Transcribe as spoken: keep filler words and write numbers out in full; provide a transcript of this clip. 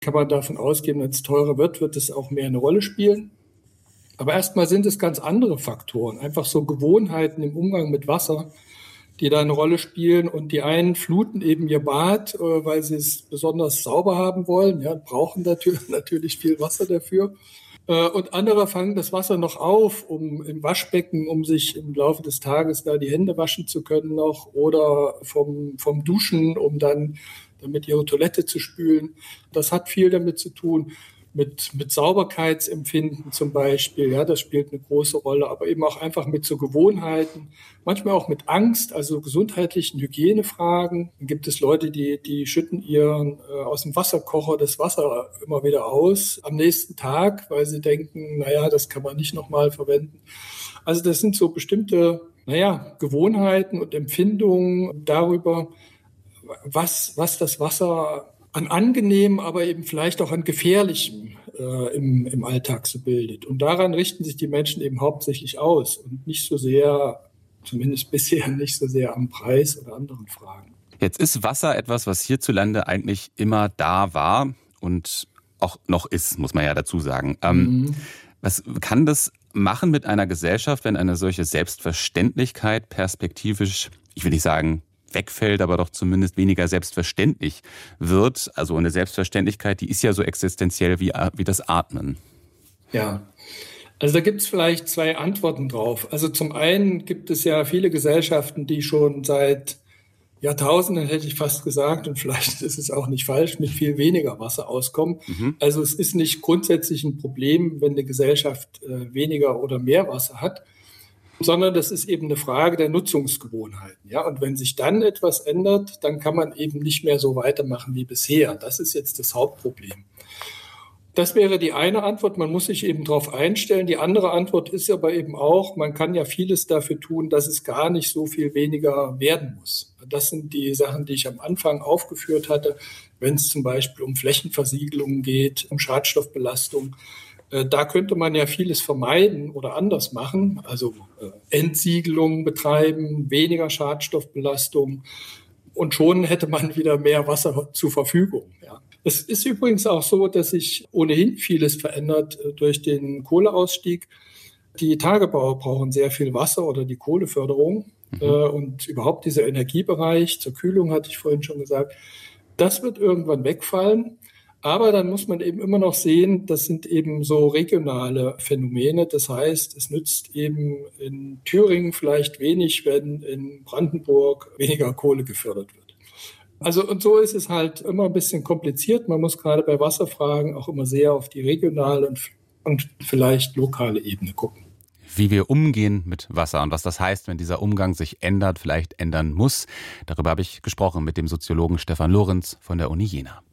kann man davon ausgehen, wenn es teurer wird, wird es auch mehr eine Rolle spielen. Aber erstmal sind es ganz andere Faktoren, einfach so Gewohnheiten im Umgang mit Wasser, die da eine Rolle spielen. Und die einen fluten eben ihr Bad, weil sie es besonders sauber haben wollen, ja, brauchen natürlich, natürlich viel Wasser dafür. Und andere fangen das Wasser noch auf, um im Waschbecken, um sich im Laufe des Tages da die Hände waschen zu können noch, oder vom, vom Duschen, um dann damit ihre Toilette zu spülen. Das hat viel damit zu tun. Mit, mit Sauberkeitsempfinden zum Beispiel, ja, das spielt eine große Rolle, aber eben auch einfach mit so Gewohnheiten, manchmal auch mit Angst, also gesundheitlichen Hygienefragen. Dann gibt es Leute, die, die schütten ihren äh, aus dem Wasserkocher das Wasser immer wieder aus am nächsten Tag, weil sie denken, naja, das kann man nicht nochmal verwenden. Also das sind so bestimmte, naja, Gewohnheiten und Empfindungen darüber, was, was das Wasser an angenehm, aber eben vielleicht auch an gefährlichem äh, im, im Alltag so bildet. Und daran richten sich die Menschen eben hauptsächlich aus und nicht so sehr, zumindest bisher nicht so sehr am Preis oder anderen Fragen. Jetzt ist Wasser etwas, was hierzulande eigentlich immer da war und auch noch ist, muss man ja dazu sagen. Ähm, mhm. Was kann das machen mit einer Gesellschaft, wenn eine solche Selbstverständlichkeit perspektivisch, ich will nicht sagen, wegfällt, aber doch zumindest weniger selbstverständlich wird? Also eine Selbstverständlichkeit, die ist ja so existenziell wie, wie das Atmen. Ja, also da gibt es vielleicht zwei Antworten drauf. Also zum einen gibt es ja viele Gesellschaften, die schon seit Jahrtausenden, hätte ich fast gesagt, und vielleicht ist es auch nicht falsch, mit viel weniger Wasser auskommen. Mhm. Also es ist nicht grundsätzlich ein Problem, wenn eine Gesellschaft äh, weniger oder mehr Wasser hat, sondern das ist eben eine Frage der Nutzungsgewohnheiten. Ja? Und wenn sich dann etwas ändert, dann kann man eben nicht mehr so weitermachen wie bisher. Das ist jetzt das Hauptproblem. Das wäre die eine Antwort, man muss sich eben darauf einstellen. Die andere Antwort ist aber eben auch, man kann ja vieles dafür tun, dass es gar nicht so viel weniger werden muss. Das sind die Sachen, die ich am Anfang aufgeführt hatte, wenn es zum Beispiel um Flächenversiegelungen geht, um Schadstoffbelastung. Da könnte man ja vieles vermeiden oder anders machen, also äh, Entsiegelung betreiben, weniger Schadstoffbelastung, und schon hätte man wieder mehr Wasser zur Verfügung. Ja. Es ist übrigens auch so, dass sich ohnehin vieles verändert äh, durch den Kohleausstieg. Die Tagebauer brauchen sehr viel Wasser oder die Kohleförderung mhm. äh, und überhaupt dieser Energiebereich zur Kühlung, hatte ich vorhin schon gesagt, das wird irgendwann wegfallen. Aber dann muss man eben immer noch sehen, das sind eben so regionale Phänomene. Das heißt, es nützt eben in Thüringen vielleicht wenig, wenn in Brandenburg weniger Kohle gefördert wird. Also und so ist es halt immer ein bisschen kompliziert. Man muss gerade bei Wasserfragen auch immer sehr auf die regionale und, und vielleicht lokale Ebene gucken. Wie wir umgehen mit Wasser und was das heißt, wenn dieser Umgang sich ändert, vielleicht ändern muss. Darüber habe ich gesprochen mit dem Soziologen Stefan Lorenz von der Uni Jena.